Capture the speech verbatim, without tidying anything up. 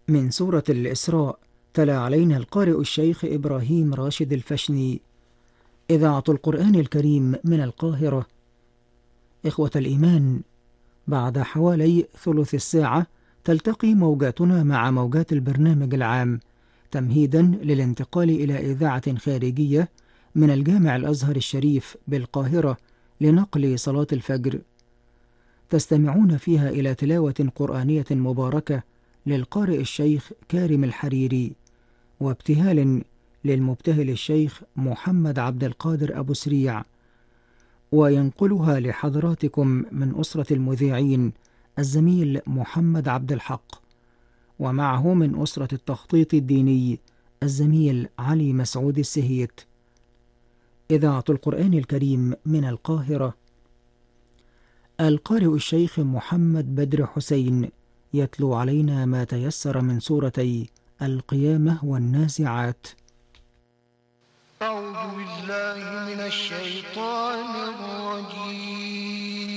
من سورة الإسراء. تلا علينا القارئ الشيخ إبراهيم راشد الفشني. إذاعة القرآن الكريم من القاهرة. إخوة الإيمان، بعد حوالي ثلث الساعة تلتقي موجاتنا مع موجات البرنامج العام، تمهيدا للانتقال إلى إذاعة خارجية من الجامع الأزهر الشريف بالقاهرة لنقل صلاة الفجر. تستمعون فيها إلى تلاوة قرآنية مباركة للقارئ الشيخ كارم الحريري، وابتهال للمبتهل الشيخ محمد عبد القادر أبو سريع، وينقلها لحضراتكم من أسرة المذيعين الزميل محمد عبد الحق، ومعه من أسرة التخطيط الديني الزميل علي مسعود السهيت. إذاعة القرآن الكريم من القاهرة. القارئ الشيخ محمد بدر حسين يتلو علينا ما تيسر من سورتي القيامة والنازعات. أعوذ بالله من الشيطان الرجيم.